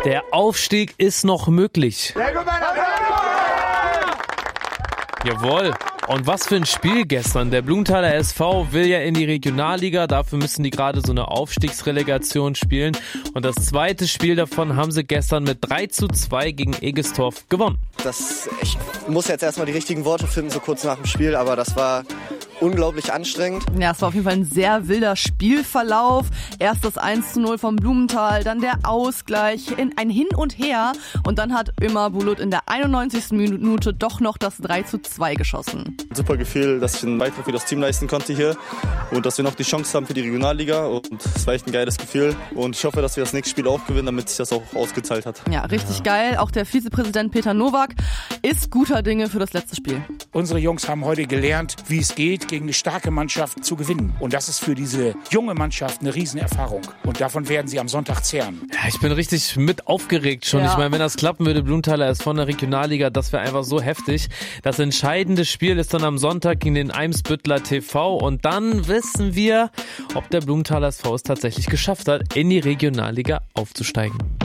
Der Aufstieg ist noch möglich. Jawohl. Und was für ein Spiel gestern. Der Blumenthaler SV will ja in die Regionalliga. Dafür müssen die gerade so eine Aufstiegsrelegation spielen. Und das zweite Spiel davon haben sie gestern mit 3:2 gegen Egestorf gewonnen. Ich muss jetzt erstmal die richtigen Worte finden, so kurz nach dem Spiel. Aber das war unglaublich anstrengend. Ja, es war auf jeden Fall ein sehr wilder Spielverlauf. Erst das 1:0 vom Blumenthal, dann der Ausgleich, ein Hin und Her. Und dann hat Ömer Bulut in der 91. Minute doch noch das 3:2 geschossen. Super Gefühl, dass ich einen Beitrag für das Team leisten konnte hier und dass wir noch die Chance haben für die Regionalliga. Und es war echt ein geiles Gefühl. Und ich hoffe, dass wir das nächste Spiel auch gewinnen, damit sich das auch ausgezahlt hat. Ja, richtig geil. Auch der Vizepräsident Peter Nowak ist guter Dinge für das letzte Spiel. Unsere Jungs haben heute gelernt, wie es geht, gegen eine starke Mannschaft zu gewinnen. Und das ist für diese junge Mannschaft eine Riesenerfahrung. Und davon werden sie am Sonntag zehren. Ja, ich bin richtig mit aufgeregt schon. Ja. Ich meine, wenn das klappen würde, Blumenthaler SV in der Regionalliga, das wäre einfach so heftig. Das entscheidende Spiel ist dann am Sonntag gegen den Eimsbüttler TV. Und dann wissen wir, ob der Blumenthaler SV es tatsächlich geschafft hat, in die Regionalliga aufzusteigen.